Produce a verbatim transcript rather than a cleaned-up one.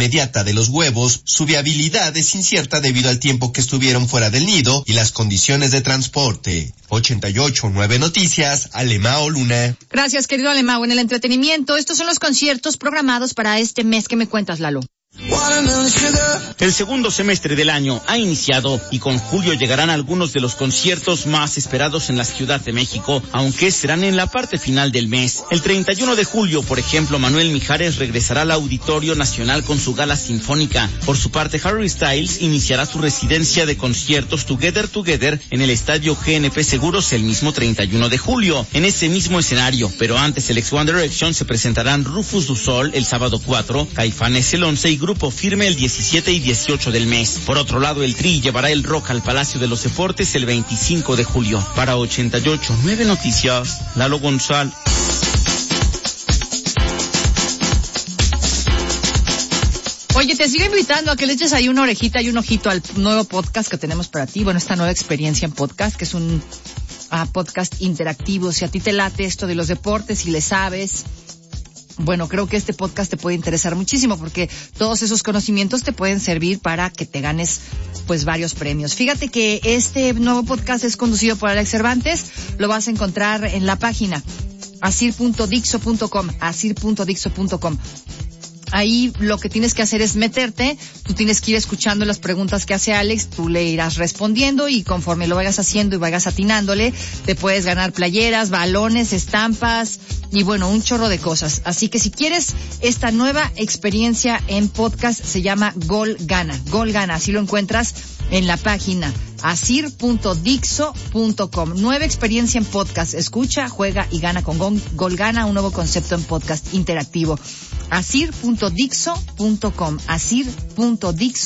inmediata de los huevos, su viabilidad es incierta debido al tiempo que estuvieron fuera del nido y las condiciones de transporte. ochenta y ocho punto nueve Noticias, Alemao Luna. Gracias, querido Alemao. En el entretenimiento, estos son los conciertos programados para este mes. ¿Qué me cuentas, Lalo? El segundo semestre del año ha iniciado y con julio llegarán algunos de los conciertos más esperados en la Ciudad de México, aunque serán en la parte final del mes. El treinta y uno de julio, por ejemplo, Manuel Mijares regresará al Auditorio Nacional con su gala sinfónica. Por su parte, Harry Styles iniciará su residencia de conciertos Together Together en el Estadio G N P Seguros el mismo treinta y uno de julio. En ese mismo escenario, pero antes el ex One Direction, se presentarán Rufus du Sol el sábado cuatro, Caifanes el once y Grupo Firme el diecisiete y dieciocho del mes. Por otro lado, el Tri llevará el rock al Palacio de los Deportes el veinticinco de julio. Para ochenta y ocho punto nueve Noticias, Lalo González. Oye, te sigo invitando a que le eches ahí una orejita y un ojito al nuevo podcast que tenemos para ti. Bueno, esta nueva experiencia en podcast, que es un uh, podcast interactivo. Si a ti te late esto de los deportes y le sabes, bueno, creo que este podcast te puede interesar muchísimo porque todos esos conocimientos te pueden servir para que te ganes pues varios premios. Fíjate que este nuevo podcast es conducido por Alex Cervantes. Lo vas a encontrar en la página asir punto dixo punto com, asir punto dixo punto com. Ahí lo que tienes que hacer es meterte, tú tienes que ir escuchando las preguntas que hace Alex, tú le irás respondiendo y conforme lo vayas haciendo y vayas atinándole, te puedes ganar playeras, balones, estampas y bueno, un chorro de cosas. Así que si quieres esta nueva experiencia en podcast, se llama Gol Gana, Gol Gana, así lo encuentras en la página asir punto dixo punto com. Nueva experiencia en podcast, escucha, juega y gana con Gol, Gol Gana, un nuevo concepto en podcast interactivo. asir punto dixo punto com, asir punto dixo